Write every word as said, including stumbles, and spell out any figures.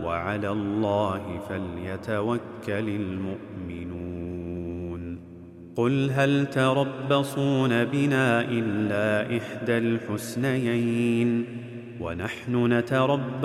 وعلى الله فليتوكل المؤمنون. قل هل تربصون بنا إلا إحدى الحسنيين ونحن نتربص